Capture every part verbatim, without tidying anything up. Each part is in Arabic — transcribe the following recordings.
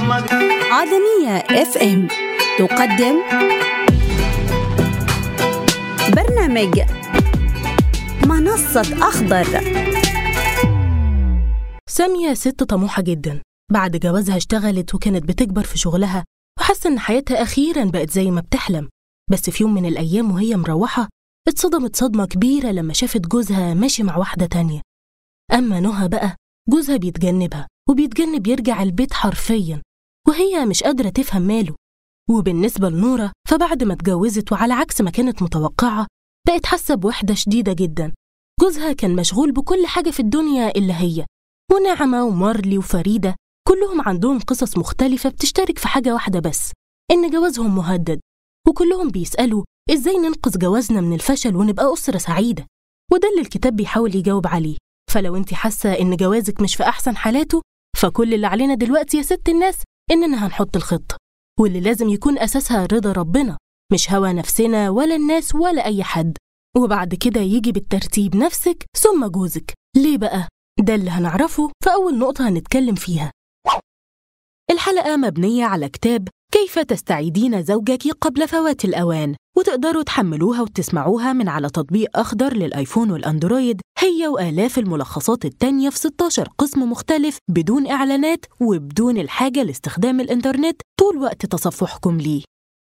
عدنية اف ام تقدم برنامج منصة أخضر. سامية ست طموحة جدا. بعد جوازها اشتغلت وكانت بتكبر في شغلها وحاسة إن حياتها أخيراً بقت زي ما بتحلم. بس في يوم من الأيام وهي مروحة اتصدمت صدمة كبيرة لما شافت جوزها ماشي مع واحدة تانية. أما نهى بقى جوزها بيتجنبها وبيتجنب يرجع البيت حرفياً، وهي مش قادرة تفهم ماله. وبالنسبة لنورة فبعد ما اتجوزت وعلى عكس ما كانت متوقعة بقت حاسة بوحدة شديدة جدا. جوزها كان مشغول بكل حاجة في الدنيا إلا هي، ونعمة ومارلي وفريدة كلهم عندهم قصص مختلفة بتشترك في حاجة واحدة بس، إن جوازهم مهدد، وكلهم بيسألوا إزاي ننقذ جوازنا من الفشل ونبقى أسرة سعيدة. وده اللي الكتاب بيحاول يجاوب عليه. فلو انت حاسة إن جوازك مش في أحسن حالاته، فكل اللي علينا دلوقتي يا ست الناس إننا هنحط الخطة، واللي لازم يكون أساسها رضا ربنا، مش هوى نفسنا ولا الناس ولا أي حد. وبعد كده يجي بالترتيب نفسك ثم جوزك. ليه بقى؟ ده اللي هنعرفه في أول نقطة هنتكلم فيها. الحلقة مبنية على كتاب كيف تستعيدين زوجك قبل فوات الأوان، وتقدروا تحملوها وتسمعوها من على تطبيق أخضر للآيفون والأندرويد، هي وآلاف الملخصات التانية في ستة عشر قسم مختلف بدون إعلانات وبدون الحاجة لاستخدام الإنترنت طول وقت تصفحكم ليه.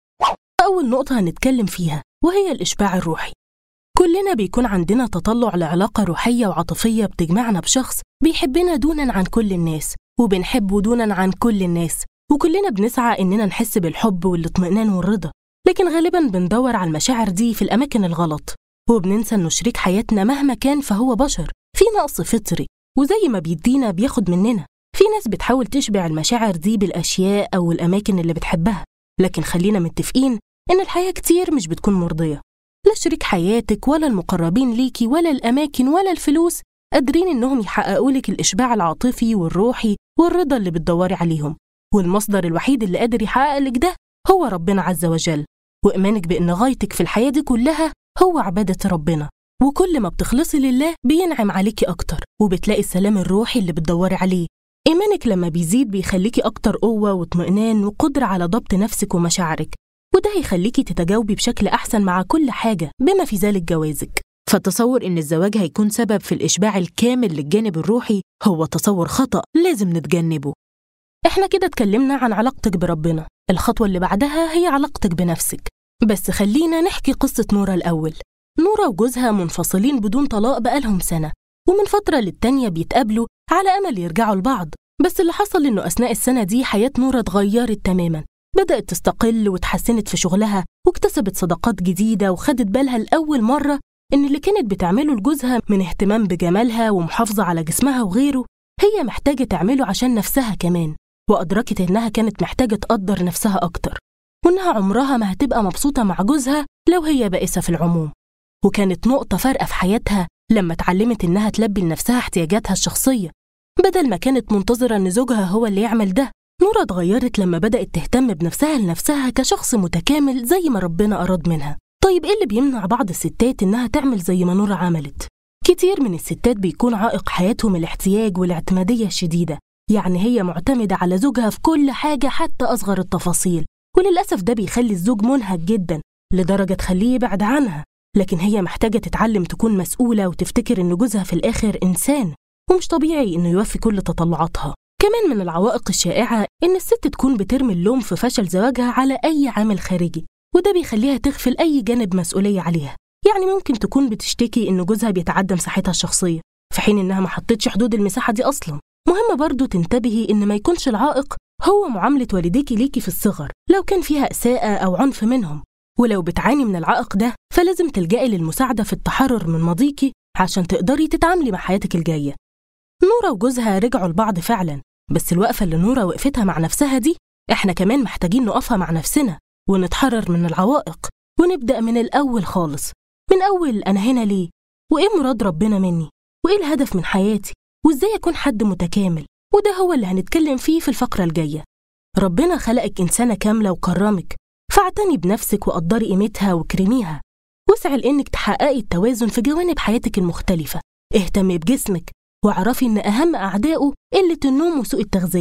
أول نقطة هنتكلم فيها وهي الإشباع الروحي. كلنا بيكون عندنا تطلع لعلاقة روحية وعاطفية بتجمعنا بشخص بيحبنا دونا عن كل الناس، وبنحبه دونا عن كل الناس، وكلنا بنسعى إننا نحس بالحب والاطمئنان والرضا. لكن غالباً بندور على المشاعر دي في الأماكن الغلط، وبننسى إنه شريك حياتنا مهما كان فهو بشر في نقص فطري، وزي ما بيدينا بياخد مننا. في ناس بتحاول تشبع المشاعر دي بالأشياء أو الأماكن اللي بتحبها، لكن خلينا متفقين إن الحياة كتير مش بتكون مرضية. لا شريك حياتك ولا المقربين ليكي ولا الأماكن ولا الفلوس قادرين إنهم يحققوا لك الإشباع العاطفي والروحي والرضا اللي بتدوري عليهم. والمصدر الوحيد اللي قادر يحقق لك ده هو ربنا عز وجل، وإيمانك بإن غايتك في الحياة دي كلها هو عبادة ربنا. وكل ما بتخلصي لله بينعم عليكي أكتر وبتلاقي السلام الروحي اللي بتدوري عليه. إيمانك لما بيزيد بيخليكي أكتر قوة واطمئنان وقدرة على ضبط نفسك ومشاعرك، وده هيخليكي تتجاوبي بشكل أحسن مع كل حاجة بما في ذلك جوازك. فالتصور إن الزواج هيكون سبب في الإشباع الكامل للجانب الروحي هو تصور خطأ لازم نتجنبه. إحنا كده اتكلمنا عن علاقتك بربنا، الخطوة اللي بعدها هي علاقتك بنفسك. بس خلينا نحكي قصة نورة الأول. نورة وجوزها منفصلين بدون طلاق بقالهم سنة، ومن فترة للتانية بيتقابلوا على أمل يرجعوا لبعض. بس اللي حصل إنه أثناء السنة دي حياة نورة اتغيرت تماماً، بدأت تستقل وتحسنت في شغلها واكتسبت صداقات جديدة، وخدت بالها لأول مرة إن اللي كانت بتعمله لجوزها من اهتمام بجمالها ومحافظة على جسمها وغيره هي محتاجة تعمله عشان نفسها كمان. وأدركت إنها كانت محتاجة تقدر نفسها أكتر، وإنها عمرها ما هتبقى مبسوطة مع جوزها لو هي بائسة في العموم. وكانت نقطة فارقة في حياتها لما اتعلمت إنها تلبي لنفسها احتياجاتها الشخصية بدل ما كانت منتظرة إن زوجها هو اللي يعمل ده. نورة اتغيرت لما بدأت تهتم بنفسها لنفسها كشخص متكامل زي ما ربنا أراد منها. طيب إيه اللي بيمنع بعض الستات إنها تعمل زي ما نورة عملت؟ كتير من الستات بيكون عائق حياتهم الاحتياج والاعتمادية الشديدة، يعني هي معتمدة على زوجها في كل حاجة حتى أصغر التفاصيل، وللأسف ده بيخلي الزوج منهك جدا لدرجة تخليه يبعد عنها. لكن هي محتاجة تتعلم تكون مسؤولة وتفتكر إن جوزها في الآخر إنسان، ومش طبيعي إنه يوفي كل تطلعاتها. كمان من العوائق الشائعة إن الست تكون بترمي اللوم في فشل زواجها على أي عامل خارجي، وده بيخليها تغفل أي جانب مسؤولية عليها. يعني ممكن تكون بتشتكي إن جوزها بيتعدى مساحتها الشخصية في حين إنها ما حطتش حدود المساحة دي أصلاً. مهم برضو تنتبهي إن ما يكونش العائق هو معاملة والديكي ليكي في الصغر لو كان فيها إساءة أو عنف منهم. ولو بتعاني من العائق ده فلازم تلجئي للمساعدة في التحرر من ماضيكي عشان تقدري تتعاملي مع حياتك الجاية. نورة وجوزها رجعوا لبعض فعلا، بس الوقفة اللي نورة وقفتها مع نفسها دي إحنا كمان محتاجين نقفها مع نفسنا ونتحرر من العوائق، ونبدأ من الأول خالص. من أول أنا هنا ليه؟ وإيه مراد ربنا مني؟ وإيه الهدف من حياتي؟ وإزاي أكون حد متكامل؟ وده هو اللي هنتكلم فيه في الفقرة الجاية. ربنا خلقك إنسانة كاملة وكرمك، فاعتني بنفسك وقدري قيمتها وكرميها، واسعي لإنك تحققي التوازن في جوانب حياتك المختلفة. اهتمي بجسمك واعرفي إن أهم أعدائه قلة النوم وسوء التغذية،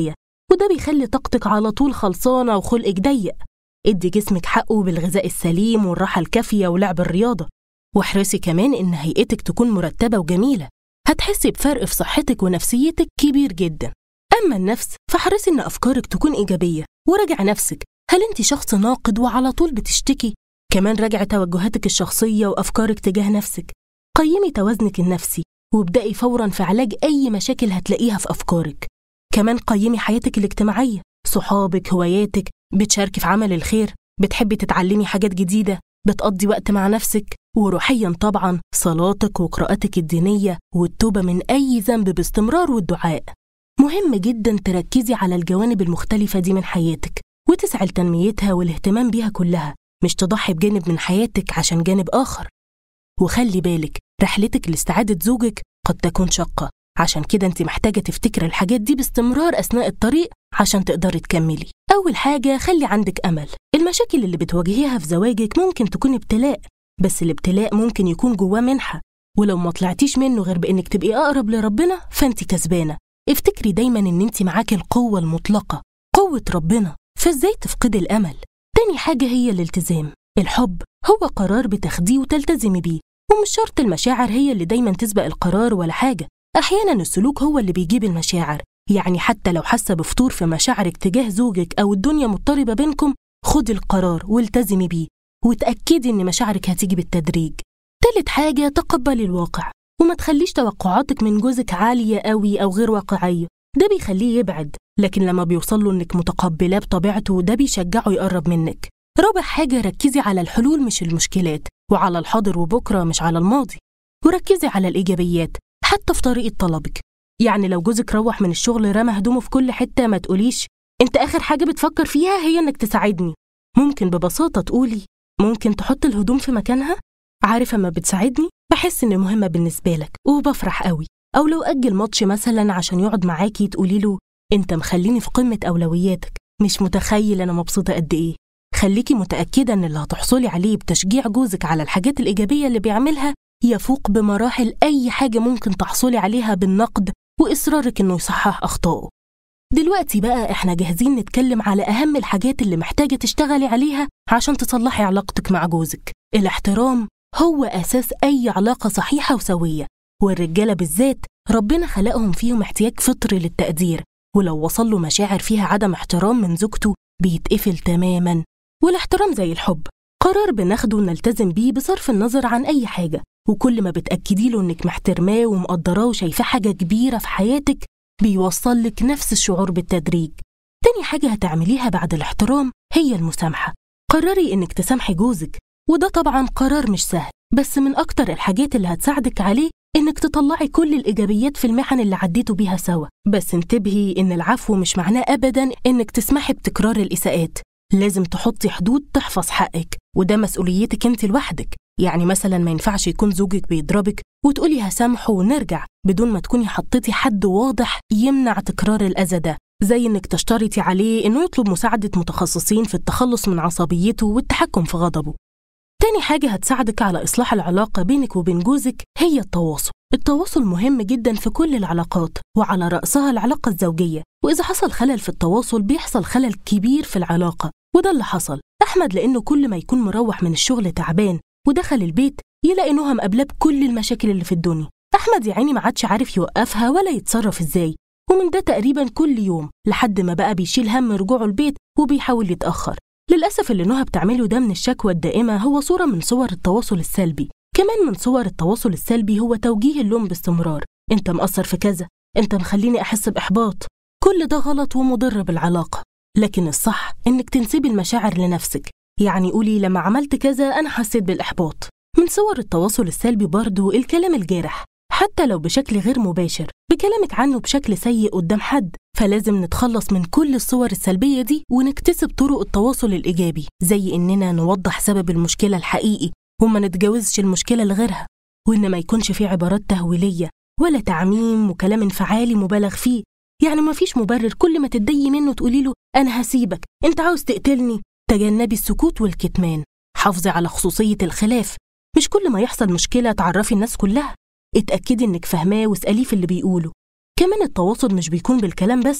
وده بيخلي طاقتك على طول خلصانة وخلقك ضيق. ادي جسمك حقه بالغذاء السليم والراحة الكافية ولعب الرياضة، واحرصي كمان إن هيئتك تكون مرتبة وجميلة، هتحسي بفرق في صحتك ونفسيتك كبير جدا. أما النفس فحرصي إن أفكارك تكون إيجابية، وراجع نفسك، هل أنت شخص ناقد وعلى طول بتشتكي؟ كمان راجع توجهاتك الشخصية وأفكارك تجاه نفسك. قيمي توازنك النفسي وابدأي فوراً في علاج أي مشاكل هتلاقيها في أفكارك. كمان قيمي حياتك الاجتماعية، صحابك، هواياتك، بتشاركي في عمل الخير، بتحبي تتعلمي حاجات جديدة، بتقضي وقت مع نفسك. وروحياً طبعاً صلاتك وقراءتك الدينية والتوبة من أي ذنب باستمرار والدعاء. مهم جداً تركزي على الجوانب المختلفة دي من حياتك وتسعي لتنميتها والاهتمام بيها كلها، مش تضحي بجانب من حياتك عشان جانب آخر. وخلي بالك رحلتك لاستعادة زوجك قد تكون شاقة، عشان كده انت محتاجة تفتكر الحاجات دي باستمرار أثناء الطريق عشان تقدري تكملي. أول حاجة خلي عندك أمل. المشاكل اللي بتواجهيها في زواجك ممكن تكون ابتلاء، بس الابتلاء ممكن يكون جواه منحة، ولو ما طلعتيش منه غير بإنك تبقي أقرب لربنا فانت كسبانة. افتكري دايما إن انت معاكي القوة المطلقة، قوة ربنا، فازاي تفقدي الأمل؟ تاني حاجة هي الالتزام. الحب هو قرار بتاخديه وتلتزمي بيه، ومش شرط المشاعر هي اللي دايما تسبق القرار ولا حاجة. أحيانا السلوك هو اللي بيجيب المشاعر، يعني حتى لو حاسة بفتور في مشاعرك تجاه زوجك أو الدنيا مضطربة بينكم، خدي القرار والتزمي بيه وتأكدي إن مشاعرك هتيجي بالتدريج. تالت حاجة تقبلي الواقع، وما تخليش توقعاتك من جوزك عالية قوي أو غير واقعية، ده بيخليه يبعد، لكن لما بيوصل له إنك متقبلاه بطبيعته ده بيشجعه يقرب منك. رابع حاجة ركزي على الحلول مش المشكلات، وعلى الحاضر وبكرة مش على الماضي، وركزي على الإيجابيات حتى في طريقة طلبك. يعني لو جوزك روح من الشغل رمى هدومه في كل حتة، ما تقوليش انت آخر حاجة بتفكر فيها هي انك تساعدني. ممكن ببساطة تقولي ممكن تحط الهدوم في مكانها؟ عارفة ما بتساعدني بحس إن مهمة بالنسبة لك وبفرح قوي. أو لو أجل ماتش مثلا عشان يقعد معاكي تقولي له انت مخليني في قمة أولوياتك، مش متخيل أنا مبسوطة قد إيه. خليكي متأكدة إن اللي هتحصلي عليه بتشجيع جوزك على الحاجات الإيجابية اللي بيعملها يفوق بمراحل أي حاجة ممكن تحصلي عليها بالنقد وإصرارك إنه يصحح أخطائه. دلوقتي بقى إحنا جاهزين نتكلم على أهم الحاجات اللي محتاجة تشتغلي عليها عشان تصلحي علاقتك مع جوزك. الاحترام هو أساس أي علاقة صحيحة وسوية، والرجالة بالذات ربنا خلقهم فيهم احتياج فطري للتقدير، ولو وصل له مشاعر فيها عدم احترام من زوجته بيتقفل تماماً. والاحترام زي الحب، قرار بناخده ونلتزم بيه بصرف النظر عن أي حاجة، وكل ما بتأكدي له إنك محترماه ومقدراه وشايفاه حاجة كبيرة في حياتك بيوصل لك نفس الشعور بالتدريج. تاني حاجة هتعمليها بعد الاحترام هي المسامحة. قرري إنك تسامحي جوزك، وده طبعاً قرار مش سهل، بس من أكتر الحاجات اللي هتساعدك عليه إنك تطلعي كل الإيجابيات في المحن اللي عديتوا بيها سوا. بس انتبهي إن العفو مش معناه أبداً إنك تسمحي بتكرار الإساءات، لازم تحطي حدود تحفظ حقك، وده مسؤوليتك انت لوحدك. يعني مثلا ما ينفعش يكون زوجك بيضربك وتقولي هسامحه ونرجع بدون ما تكوني حطيتي حد واضح يمنع تكرار الأذى ده، زي انك تشترطي عليه انه يطلب مساعدة متخصصين في التخلص من عصبيته والتحكم في غضبه. تاني حاجة هتساعدك على إصلاح العلاقة بينك وبين جوزك هي التواصل. التواصل مهم جدا في كل العلاقات، وعلى رأسها العلاقة الزوجية، وإذا حصل خلل في التواصل بيحصل خلل كبير في العلاقة، وده اللي حصل. أحمد لأنه كل ما يكون مروح من الشغل تعبان ودخل البيت يلاقي نهى مقابلاه بكل المشاكل اللي في الدنيا. أحمد يا عيني ما عادش عارف يوقفها ولا يتصرف إزاي، ومن ده تقريبا كل يوم لحد ما بقى بيشيل هم رجوعه البيت وبيحاول يتأخر. للأسف اللي نهى بتعمله ده من الشكوى الدائمة هو صورة من صور التواصل السلبي. كمان من صور التواصل السلبي هو توجيه اللوم باستمرار، انت مقصر في كذا، انت مخليني أحس بإحباط. كل ده غلط ومضر بالعلاقة، لكن الصح انك تنسبي المشاعر لنفسك، يعني قولي لما عملت كذا أنا حسيت بالإحباط. من صور التواصل السلبي برضو الكلام الجارح، حتى لو بشكل غير مباشر بكلامك عنه بشكل سيء قدام حد، فلازم نتخلص من كل الصور السلبية دي ونكتسب طرق التواصل الإيجابي، زي إننا نوضح سبب المشكلة الحقيقي وما نتجاوزش المشكلة لغيرها، وإن ما يكونش فيه عبارات تهويلية ولا تعميم وكلام انفعالي مبالغ فيه. يعني ما فيش مبرر كل ما تتضايقي منه تقولي له أنا هسيبك، أنت عاوز تقتلني. تجنبي السكوت والكتمان، حافظي على خصوصية الخلاف، مش كل ما يحصل مشكلة تعرفي الناس كلها، اتأكدي إنك فاهماه واسأليه في اللي بيقوله. كمان التواصل مش بيكون بالكلام بس،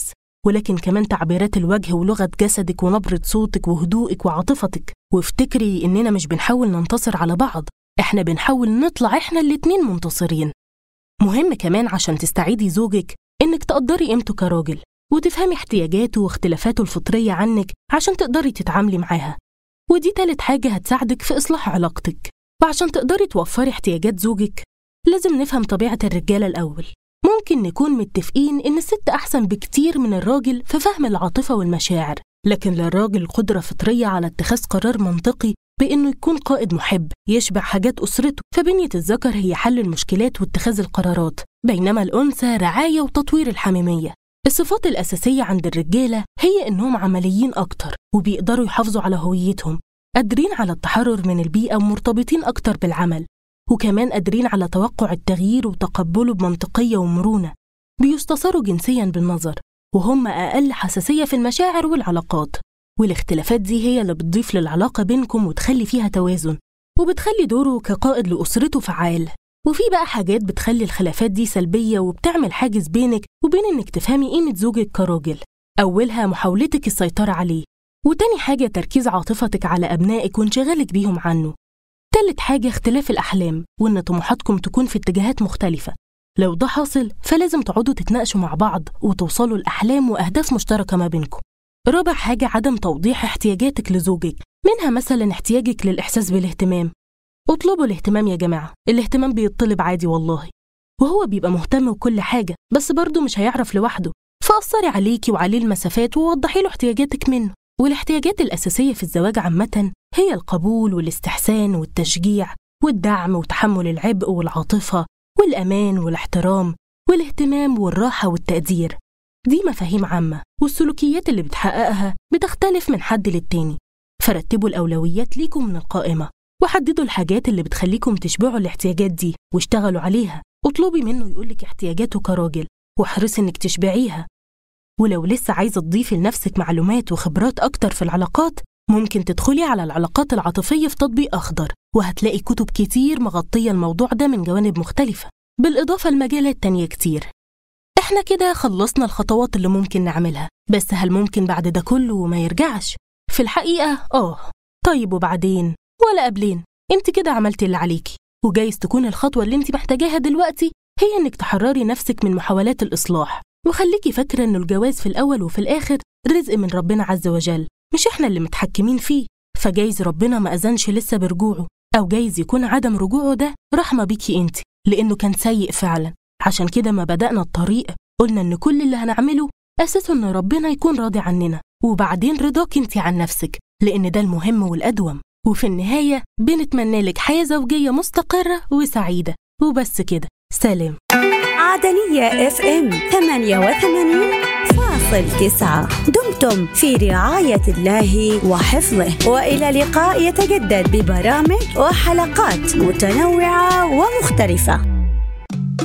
ولكن كمان تعبيرات الوجه ولغة جسدك ونبرة صوتك وهدوءك وعاطفتك. وافتكري إننا مش بنحاول ننتصر على بعض، إحنا بنحاول نطلع إحنا الاتنين منتصرين. مهم كمان عشان تستعيدي زوجك إنك تقدري قيمته كراجل، وتفهمي احتياجاته واختلافاته الفطرية عنك عشان تقدري تتعاملي معاها. ودي تالت حاجة هتساعدك في إصلاح علاقتك. وعشان تقدري توفري احتياجات زوجك لازم نفهم طبيعة الرجالة الأول. ممكن نكون متفقين إن الست أحسن بكتير من الراجل في فهم العاطفة والمشاعر، لكن للراجل قدرة فطرية على اتخاذ قرار منطقي بإنه يكون قائد محب يشبع حاجات أسرته. فبنية الذكر هي حل المشكلات واتخاذ القرارات، بينما الأنثى رعاية وتطوير الحميمية. الصفات الأساسية عند الرجالة هي إنهم عمليين أكتر وبيقدروا يحافظوا على هويتهم، قادرين على التحرر من البيئة ومرتبطين أكتر بالعمل، وكمان قادرين على توقع التغيير وتقبله بمنطقية ومرونة. بيستثاروا جنسياً بالنظر، وهم أقل حساسية في المشاعر والعلاقات. والاختلافات دي هي اللي بتضيف للعلاقة بينكم وتخلي فيها توازن، وبتخلي دوره كقائد لأسرته فعال. وفي بقى حاجات بتخلي الخلافات دي سلبية وبتعمل حاجز بينك وبين إنك تفهمي قيمة زوجك كراجل. أولها محاولتك السيطرة عليه، وتاني حاجة تركيز عاطفتك على أبنائك وانشغالك بيهم عنه. تالت حاجة اختلاف الأحلام، وإن طموحاتكم تكون في اتجاهات مختلفة. لو ده حاصل فلازم تقعدوا تتناقشوا مع بعض وتوصلوا لأحلام وأهداف مشتركة ما بينكم. رابع حاجة عدم توضيح احتياجاتك لزوجك، منها مثلا احتياجك للإحساس بالاهتمام. اطلبوا الاهتمام يا جماعة، الاهتمام بيطلب عادي والله، وهو بيبقى مهتم بكل حاجة، بس برضه مش هيعرف لوحده. فأثري عليكي وعليه المسافات ووضحي له احتياجاتك منه. والاحتياجات الأساسية في الزواج عامة هي القبول والاستحسان والتشجيع والدعم وتحمل العبء والعاطفة والأمان والاحترام والاهتمام والراحة والتقدير. دي مفاهيم عامة، والسلوكيات اللي بتحققها بتختلف من حد للتاني. فرتبوا الأولويات ليكم من القائمة، وحددوا الحاجات اللي بتخليكم تشبعوا الاحتياجات دي واشتغلوا عليها. اطلبي منه يقولك احتياجاته كراجل، واحرصي انك تشبعيها. ولو لسه عايزة تضيفي لنفسك معلومات وخبرات أكتر في العلاقات، ممكن تدخلي على العلاقات العاطفية في تطبيق أخضر، وهتلاقي كتب كتير مغطية الموضوع ده من جوانب مختلفة، بالإضافة لمجالات تانية كتير. احنا كده خلصنا الخطوات اللي ممكن نعملها، بس هل ممكن بعد ده كله وما يرجعش؟ في الحقيقة آه. طيب وبعدين؟ ولا قبلين؟ انت كده عملتي اللي عليكي، وجايز تكون الخطوة اللي انت محتاجاها دلوقتي هي انك تحرري نفسك من محاولات الإصلاح. وخليكي فاكرة انه الجواز في الأول وفي الآخر رزق من ربنا عز وجل، مش احنا اللي متحكمين فيه. فجايز ربنا ما أذنش لسه برجوعه، أو جايز يكون عدم رجوعه ده رحمة بيكي انت، لأنه كان سيء فعلا. عشان كده ما بدأنا الطريق قلنا ان كل اللي هنعمله أساسه ان ربنا يكون راضي عننا، وبعدين رضاك انت عن نفسك، لأن ده المهم والأدوم. وفي النهاية بنتمنى لك حياة زوجية مستقرة وسعيدة. وبس كده، سلام. عدنية اف ام ثمانية وثمانين فاصل تسعة. دمتم في رعاية الله وحفظه، وإلى لقاء يتجدد ببرامج وحلقات متنوعة ومختلفة.